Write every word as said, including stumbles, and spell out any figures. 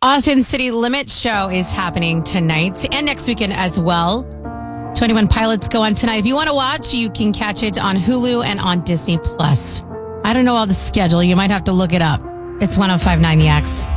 Austin City Limit Show is happening tonight and next weekend as well. twenty-one Pilots go on tonight. If you want to watch, you can catch it on Hulu and on Disney Plus. I don't know all the schedule. You might have to look it up. It's one oh five point nine The X.